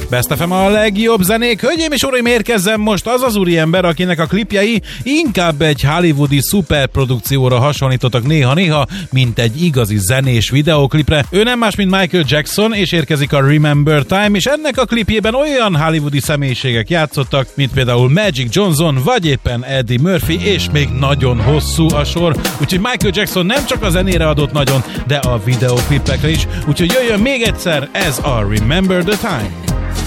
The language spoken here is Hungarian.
Best FM a legjobb zenék. Hölgyeim és uraim, érkezzen most az az úriember, akinek a klipjei inkább egy hollywoodi szuperprodukcióra hasonlítottak néha-néha, mint egy igazi zenés videóklipre. Ő nem más, mint Michael Jackson, és érkezik a Remember Time, és ennek a klipjében olyan hollywoodi személyiségek játszottak, mint például Magic Johnson, vagy éppen Eddie Murphy, és még nagyon hosszú a sor. Úgyhogy Michael Jackson nem csak a zenére adott nagyon, de a videóklipekre is. Úgyhogy jöjjön még egyszer, ez a Remember the Time.